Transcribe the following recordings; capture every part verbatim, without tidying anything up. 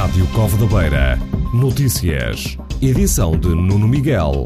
Rádio Cova da Beira. Notícias. Edição de Nuno Miguel.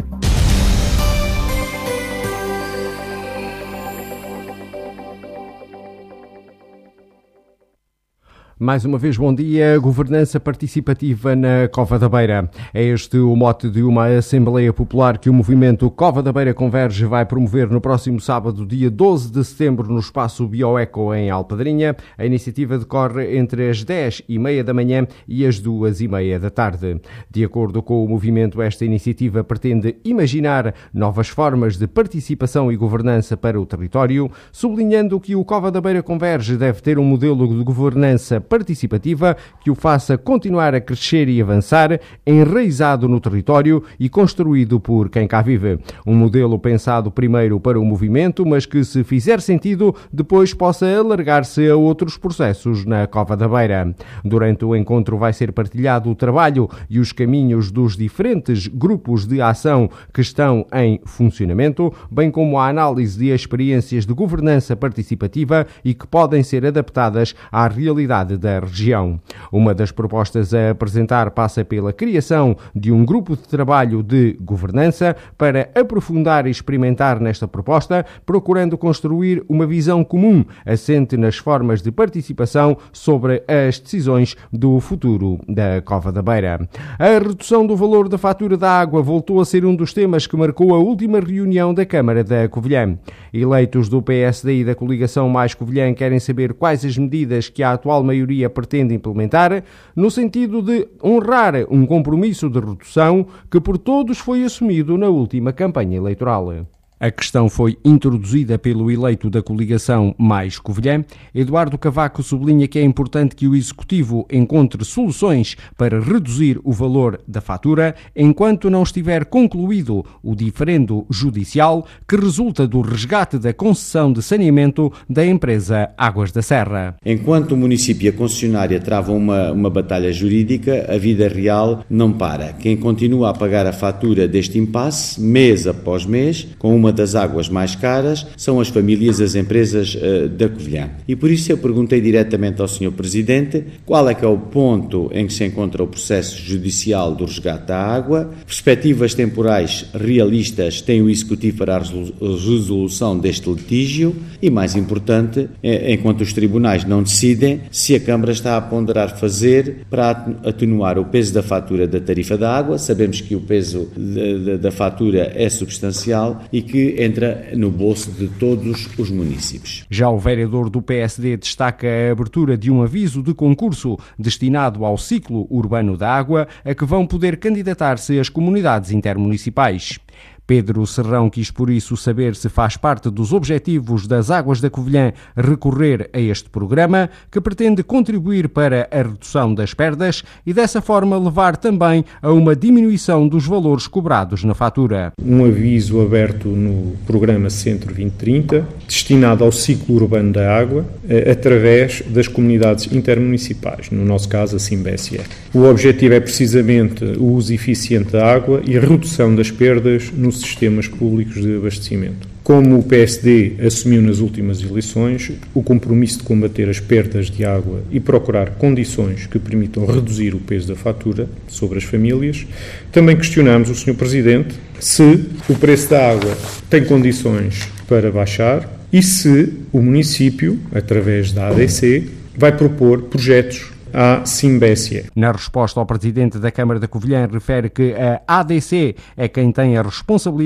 Mais uma vez, bom dia. Governança participativa na Cova da Beira. É este o mote de uma Assembleia Popular que o movimento Cova da Beira Converge vai promover no próximo sábado, dia doze de setembro, no espaço Bioeco, em Alpedrinha. A iniciativa decorre entre as dez e meia da manhã e as duas e meia da tarde. De acordo com o movimento, esta iniciativa pretende imaginar novas formas de participação e governança para o território, sublinhando que o Cova da Beira Converge deve ter um modelo de governança participativa que o faça continuar a crescer e avançar, enraizado no território e construído por quem cá vive. Um modelo pensado primeiro para o movimento, mas que, se fizer sentido, depois possa alargar-se a outros processos na Cova da Beira. Durante o encontro vai ser partilhado o trabalho e os caminhos dos diferentes grupos de ação que estão em funcionamento, bem como a análise de experiências de governança participativa e que podem ser adaptadas à realidade da região. Uma das propostas a apresentar passa pela criação de um grupo de trabalho de governança para aprofundar e experimentar nesta proposta, procurando construir uma visão comum assente nas formas de participação sobre as decisões do futuro da Cova da Beira. A redução do valor da fatura da água voltou a ser um dos temas que marcou a última reunião da Câmara da Covilhã. Eleitos do P S D e da coligação Mais Covilhã querem saber quais as medidas que a atual maioria pretende implementar, no sentido de honrar um compromisso de redução que por todos foi assumido na última campanha eleitoral. A questão foi introduzida pelo eleito da coligação Mais Covilhã. Eduardo Cavaco sublinha que é importante que o Executivo encontre soluções para reduzir o valor da fatura enquanto não estiver concluído o diferendo judicial que resulta do resgate da concessão de saneamento da empresa Águas da Serra. Enquanto o município e a concessionária travam uma, uma batalha jurídica, a vida real não para. Quem continua a pagar a fatura deste impasse, mês após mês, com uma Uma das águas mais caras, são as famílias e as empresas uh, da Covilhã. E por isso eu perguntei diretamente ao senhor Presidente qual é que é o ponto em que se encontra o processo judicial do resgate da água, perspectivas temporais realistas tem o Executivo para a resolução deste litígio e, mais importante, é, enquanto os tribunais não decidem, se a Câmara está a ponderar fazer para atenuar o peso da fatura da tarifa da água. Sabemos que o peso da, da, da fatura é substancial e que que entra no bolso de todos os municípios. Já o vereador do P S D destaca a abertura de um aviso de concurso destinado ao ciclo urbano da água, a que vão poder candidatar-se as comunidades intermunicipais. Pedro Serrão quis, por isso, saber se faz parte dos objetivos das Águas da Covilhã recorrer a este programa, que pretende contribuir para a redução das perdas e, dessa forma, levar também a uma diminuição dos valores cobrados na fatura. Um aviso aberto no programa Centro vinte trinta, destinado ao ciclo urbano da água, através das comunidades intermunicipais, no nosso caso a Simbésia. O objetivo é precisamente o uso eficiente da água e a redução das perdas no sistemas públicos de abastecimento. Como o P S D assumiu nas últimas eleições o compromisso de combater as perdas de água e procurar condições que permitam reduzir o peso da fatura sobre as famílias, também questionamos o senhor Presidente se o preço da água tem condições para baixar e se o município, através da A D C, vai propor projetos à Simbésia. Na resposta ao Presidente da Câmara da Covilhã, refere que a A D C é quem tem a responsabilidade